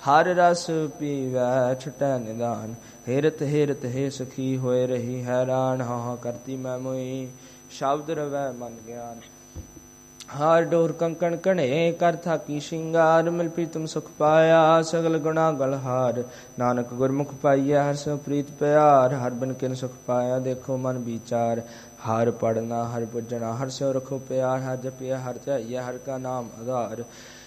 ਹਰ ਰਸ ਪੀਵੈ ਛਟੈ ਨਿਦਾਨ। ਹੇਰਤ ਹੇਰਤ ਹੇ ਸਖੀ ਹੋਏ ਰਹੀ ਹੈਰਾਨ। ਹਾਂ ਕਰਤੀ ਮੈਂ ਮੋਈ ਸ਼ਬਦ ਰਵੈ ਮਨ ਗਿਆਨ। ਹਾਰ ਡੋਰ ਕੰਕਣ ਘਣੇ ਕਰ ਥਾਕੀ ਸ਼ਿੰਗਾਰ। ਮਿਲ ਪ੍ਰੀਤਮ ਸੁਖ ਪਾਇਆ ਸਗਲ ਗੁਣਾ ਗਲਹਾਰ। ਨਾਨਕ ਗੁਰਮੁਖ ਪਾਈਐ ਹਰ ਸੋ ਪ੍ਰੀਤ ਪਿਆਰ। ਹਰ ਬਿਨ ਕਿਨ ਸੁਖ ਪਾਇਆ ਦੇਖੋ ਮਨ ਵਿਚਾਰ। ਹਰ ਪੜਨਾ ਹਰ ਪੁੱਜਣਾ ਹਰ ਸੋ ਰਖੋ ਪਿਆਰ। ਹਰ ਜਪਿਆ ਹਰ ਧਿਆਈਐ ਹਰ ਕਾ ਨਾਮ ਆਧਾਰ।